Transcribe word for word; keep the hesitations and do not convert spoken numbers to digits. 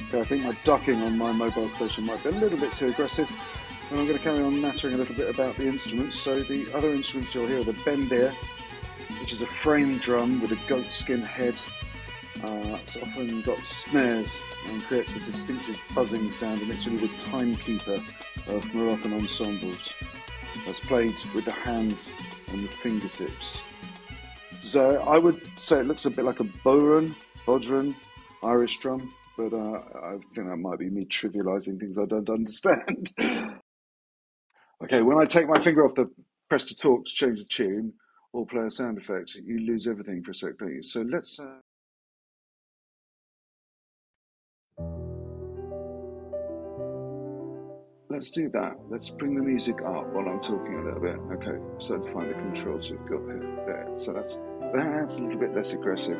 Okay, I think my ducking on my mobile station might be a little bit too aggressive, and I'm going to carry on nattering a little bit about the instruments. So the other instruments you'll hear are the bendir, which is a frame drum with a goatskin head. Uh, it's often got snares and creates a distinctive buzzing sound, and it's really the timekeeper of Moroccan ensembles. That's played with the hands and the fingertips. So I would say it looks a bit like a bodhrán, bodhrán, Irish drum, but uh, I think that might be me trivializing things I don't understand. Okay, when I take my finger off the press to talk to change the tune or play a sound effect, you lose everything for a sec, don't you? So let's uh, let's do that. Let's bring the music up while I'm talking a little bit. Okay, so to find the controls we've got here. There. So that's that's a little bit less aggressive.